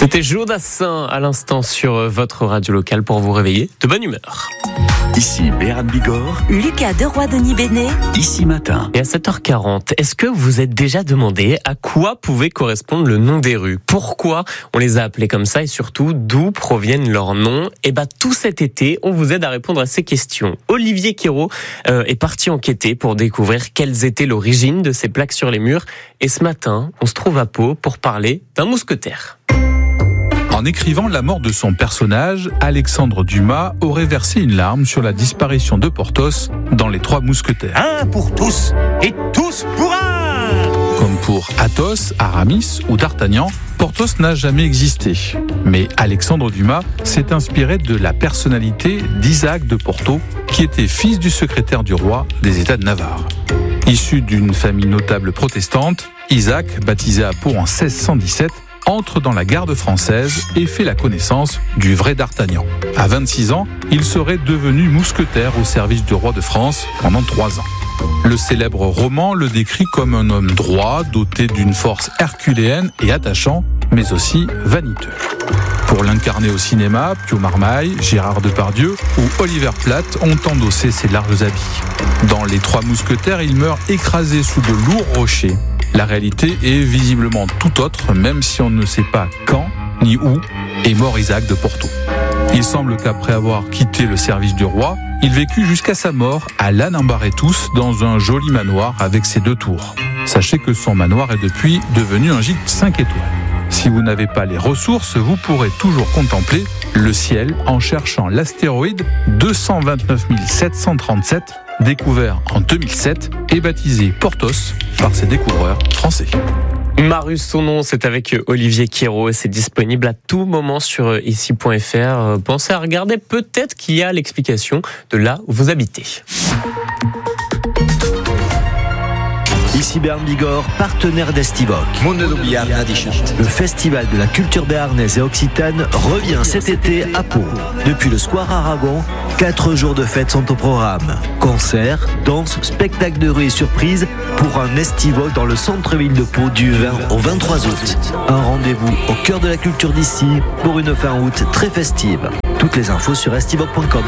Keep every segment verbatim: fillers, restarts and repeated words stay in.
C'était Jodassin à l'instant sur votre radio locale pour vous réveiller de bonne humeur. Ici Béran Bigorre, Lucas Deroy-Denis Bénet, ici matin. Et à sept heures quarante, est-ce que vous vous êtes déjà demandé à quoi pouvait correspondre le nom des rues ? Pourquoi on les a appelées comme ça et surtout d'où proviennent leurs noms ? Et bah tout cet été, on vous aide à répondre à ces questions. Olivier Quérault euh, est parti enquêter pour découvrir quelles étaient l'origine de ces plaques sur les murs. Et ce matin, on se trouve à Pau pour parler d'un mousquetaire. En écrivant la mort de son personnage, Alexandre Dumas aurait versé une larme sur la disparition de Porthos dans Les Trois Mousquetaires. Un pour tous et tous pour un. Comme pour Athos, Aramis ou D'Artagnan, Porthos n'a jamais existé. Mais Alexandre Dumas s'est inspiré de la personnalité d'Isaac de Porto, qui était fils du secrétaire du roi des États de Navarre. Issu d'une famille notable protestante, Isaac, baptisé à Pau en seize cent dix-sept, entre dans la garde française et fait la connaissance du vrai D'Artagnan. À vingt-six ans, il serait devenu mousquetaire au service du roi de France pendant trois ans. Le célèbre roman le décrit comme un homme droit, doté d'une force herculéenne et attachant, mais aussi vaniteux. Pour l'incarner au cinéma, Pio Marmaille, Gérard Depardieu ou Oliver Platt ont endossé ses larges habits. Dans Les Trois Mousquetaires, il meurt écrasé sous de lourds rochers. La réalité est visiblement tout autre, même si on ne sait pas quand ni où est mort Isaac de Porto. Il semble qu'après avoir quitté le service du roi, il vécut jusqu'à sa mort à Lannembarre-et-Tous dans un joli manoir avec ses deux tours. Sachez que son manoir est depuis devenu un gîte cinq étoiles. Si vous n'avez pas les ressources, vous pourrez toujours contempler le ciel en cherchant l'astéroïde deux cent vingt-neuf mille sept cent trente-sept, découvert en deux mille sept et baptisé Porthos par ses découvreurs français. Marus, son nom, c'est avec Olivier Quérault et c'est disponible à tout moment sur ici point f r. Pensez à regarder, peut-être qu'il y a l'explication de là où vous habitez. Ici Béran Bigorre, partenaire d'Estivoc. Le festival de la culture béarnaise et occitane revient cet été à Pau. Depuis le Square Aragon, quatre jours de fête sont au programme. Concerts, danses, spectacles de rue et surprises pour un Estivoc dans le centre-ville de Pau du vingt au vingt-trois août. Un rendez-vous au cœur de la culture d'ici pour une fin août très festive. Toutes les infos sur estivoc point com.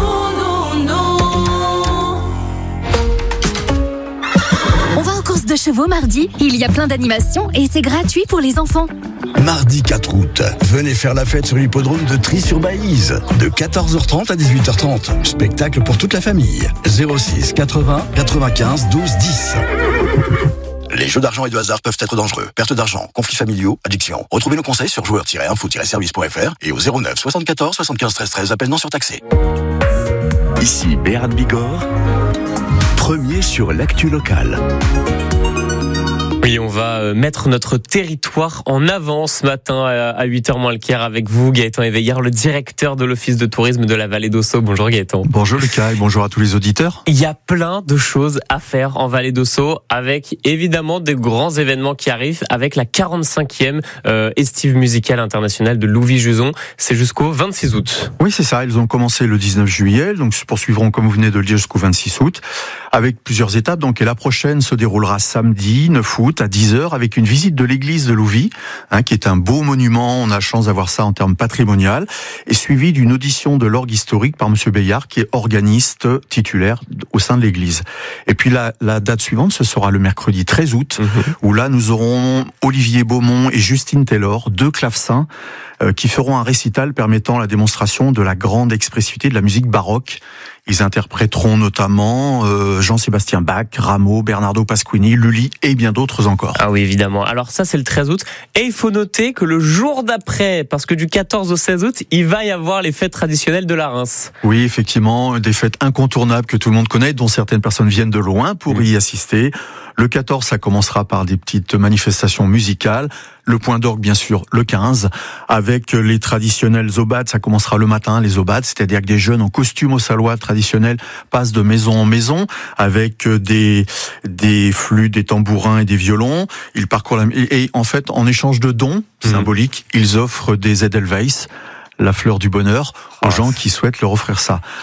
De chevaux mardi, il y a plein d'animations et c'est gratuit pour les enfants. Mardi quatre août, venez faire la fête sur l'hippodrome de Trie-sur-Baïse de quatorze heures trente à dix-huit heures trente. Spectacle pour toute la famille. zéro six quatre-vingts quatre-vingt-quinze douze dix. Les jeux d'argent et de hasard peuvent être dangereux. Perte d'argent, conflits familiaux, addiction. Retrouvez nos conseils sur joueurs tiret info tiret service point f r et au zéro neuf soixante-quatorze soixante-quinze treize treize, appel non surtaxé. Ici Béran Bigorre, premier sur l'actu locale. Oui, on va mettre notre territoire en avant ce matin à huit heures moins le quart avec vous, Gaëtan Éveillard, le directeur de l'Office de tourisme de la Vallée d'Ossau. Bonjour Gaëtan. Bonjour Lucas et bonjour à tous les auditeurs. Il y a plein de choses à faire en Vallée d'Ossau avec évidemment des grands événements qui arrivent avec la quarante-cinquième euh, estive musicale internationale de Louvis-Juson. C'est jusqu'au vingt-six août. Oui, c'est ça. Ils ont commencé le dix-neuf juillet, donc se poursuivront, comme vous venez de le dire, jusqu'au vingt-six août, avec plusieurs étapes. Donc, et la prochaine se déroulera samedi neuf août à dix heures avec une visite de l'église de Louvis, hein, qui est un beau monument. On a la chance d'avoir ça en termes patrimonial, et suivi d'une audition de l'orgue historique par Monsieur Bayard, qui est organiste titulaire au sein de l'église. Et puis la, la date suivante, ce sera le mercredi treize août, mmh. où là nous aurons Olivier Beaumont et Justine Taylor, deux clavecins, euh, qui feront un récital permettant la démonstration de la grande expressivité de la musique baroque. Ils interpréteront notamment euh, Jean-Sébastien Bach, Rameau, Bernardo Pasquini, Lully et bien d'autres encore. Ah oui, évidemment. Alors ça, c'est le treize août. Et il faut noter que le jour d'après, parce que du quatorze au seize août, il va y avoir les fêtes traditionnelles de la Reims. Oui, effectivement, des fêtes incontournables que tout le monde connaît, dont certaines personnes viennent de loin pour y assister. Le quatorze, ça commencera par des petites manifestations musicales. Le point d'orgue, bien sûr, le quinze, avec les traditionnels obades. Ça commencera le matin, les obades, c'est-à-dire que des jeunes en costume au salois traditionnel passent de maison en maison avec des des flûtes, des tambourins et des violons. Ils parcourent la... et, et en fait, en échange de dons mmh. symboliques, ils offrent des Edelweiss, la fleur du bonheur, aux oh. gens qui souhaitent leur offrir ça.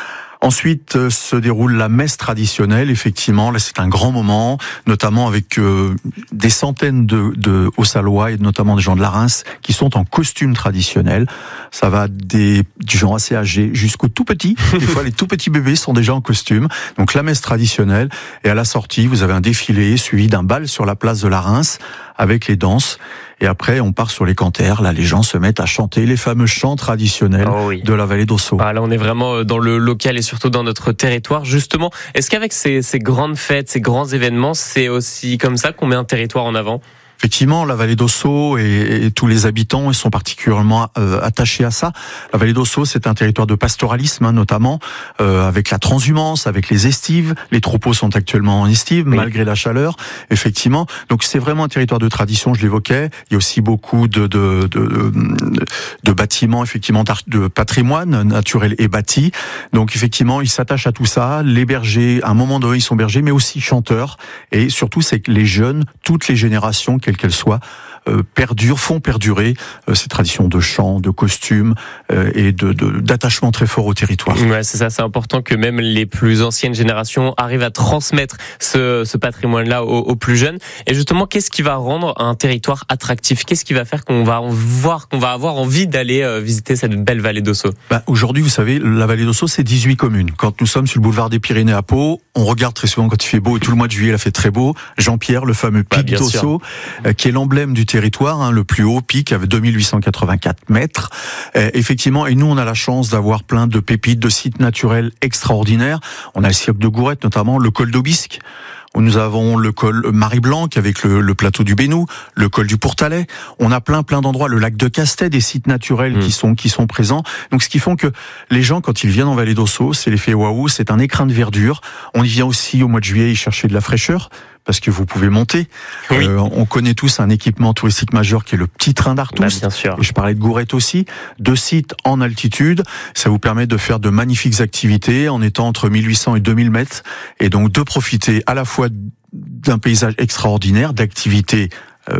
Ensuite euh, se déroule la messe traditionnelle. Effectivement, là c'est un grand moment, notamment avec euh, des centaines de, de Haut-Salois et notamment des gens de la Reims qui sont en costume traditionnel. Ça va des du genre assez âgé jusqu'aux tout petits. Des fois, les tout petits bébés sont déjà en costume. Donc la messe traditionnelle, et à la sortie, vous avez un défilé suivi d'un bal sur la place de la Reims avec les danses. Et après, on part sur les canters. Là, les gens se mettent à chanter les fameux chants traditionnels oh oui. de la vallée d'Ossau. Ah, là, on est vraiment dans le local et surtout dans notre territoire. Justement, est-ce qu'avec ces, ces grandes fêtes, ces grands événements, c'est aussi comme ça qu'on met un territoire en avant ? Effectivement, la vallée d'Ossau et, et tous les habitants ils sont particulièrement euh, attachés à ça. La vallée d'Ossau, c'est un territoire de pastoralisme, hein, notamment euh, avec la transhumance, avec les estives. Les troupeaux sont actuellement en estive, oui. malgré la chaleur, effectivement. Donc c'est vraiment un territoire de tradition, je l'évoquais. Il y a aussi beaucoup de, de, de, de, de bâtiments, effectivement, de patrimoine naturel et bâti. Donc effectivement, ils s'attachent à tout ça. Les bergers, à un moment donné, ils sont bergers, mais aussi chanteurs. Et surtout, c'est que les jeunes, toutes les générations, quelles qu'elles soient, euh, perdurent, font perdurer euh, ces traditions de chant, de costumes euh, et de, de, d'attachement très fort au territoire. Ouais, c'est ça, c'est important que même les plus anciennes générations arrivent à transmettre ce, ce patrimoine-là aux, aux plus jeunes. Et justement, qu'est-ce qui va rendre un territoire attractif ? Qu'est-ce qui va faire qu'on va voir, qu'on va avoir envie d'aller euh, visiter cette belle vallée d'Ossau ? Bah, aujourd'hui, vous savez, la vallée d'Ossau, c'est dix-huit communes. Quand nous sommes sur le boulevard des Pyrénées à Pau, on regarde très souvent quand il fait beau, et tout le mois de juillet, il a fait très beau. Jean-Pierre, le fameux pic bah, d'Ossau, euh, qui est l'emblème du territoire, hein, le plus haut pic avec deux mille huit cent quatre-vingt-quatre mètres. Euh, effectivement, et nous, on a la chance d'avoir plein de pépites, de sites naturels extraordinaires. On a le cirque de Gourette, notamment le col d'Aubisque. Nous avons le col Marie-Blanc avec le, le plateau du Bénou, le col du Pourtalais. On a plein plein d'endroits, le lac de Castet, des sites naturels mmh. qui sont qui sont présents. Donc ce qui font que les gens quand ils viennent en vallée d'Ossau, c'est l'effet waouh, c'est un écrin de verdure. On y vient aussi au mois de juillet y chercher de la fraîcheur parce que vous pouvez monter. Oui. Euh, on connaît tous un équipement touristique majeur qui est le petit train d'Artus. Bah, bien sûr. Et je parlais de Gourette aussi. Deux sites en altitude. Ça vous permet de faire de magnifiques activités en étant entre mille huit cents et deux mille mètres. Et donc de profiter à la fois d'un paysage extraordinaire, d'activités euh,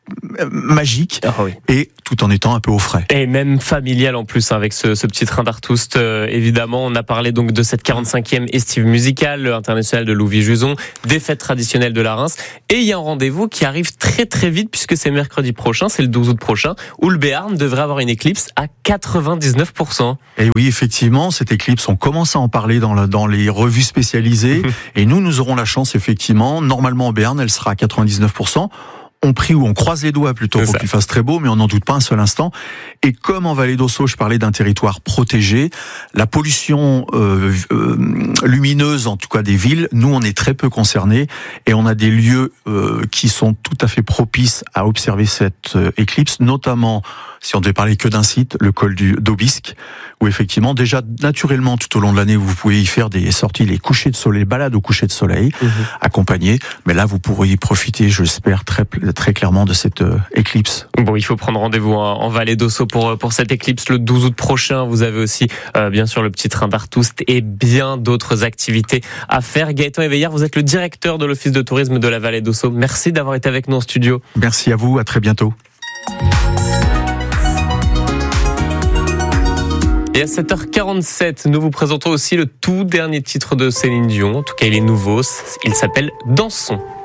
magique oh oui. et tout en étant un peu au frais. Et même familial en plus avec ce, ce petit train d'Artoust. Euh, évidemment, on a parlé donc de cette quarante-cinquième estive musicale internationale de Louviers-Juson, des fêtes traditionnelles de la Reims. Et il y a un rendez-vous qui arrive très très vite puisque c'est mercredi prochain, c'est le douze août prochain, où le Béarn devrait avoir une éclipse à quatre-vingt-dix-neuf pour cent. Et oui, effectivement, cette éclipse, on commence à en parler dans, la, dans les revues spécialisées. Et nous, nous aurons la chance, effectivement, normalement au Béarn, elle sera à quatre-vingt-dix-neuf pour cent. On prie ou on croise les doigts plutôt pour qu'il fasse très beau, mais on n'en doute pas un seul instant. Et comme en vallée d'Ossau, je parlais d'un territoire protégé, la pollution euh, euh, lumineuse, en tout cas des villes, nous on est très peu concernés et on a des lieux euh, qui sont tout à fait propices à observer cette euh, éclipse, notamment si on devait parler que d'un site, le col du d'Aubisque, où effectivement déjà naturellement tout au long de l'année vous pouvez y faire des sorties, les couchers de soleil, balades au coucher de soleil, mmh. accompagnés. Mais là vous pourrez y profiter, j'espère très très clairement de cette euh, éclipse. Bon, il faut prendre rendez-vous en, en vallée d'Ossau pour pour cette éclipse le douze août prochain. Vous avez aussi euh, bien sûr le petit train d'Artoust et bien d'autres activités à faire. Gaëtan Éveillard, vous êtes le directeur de l'office de tourisme de la vallée d'Ossau. Merci d'avoir été avec nous en studio. Merci à vous, à très bientôt. Et à sept heures quarante-sept, nous vous présentons aussi le tout dernier titre de Céline Dion. En tout cas, il est nouveau. Il s'appelle Dansons.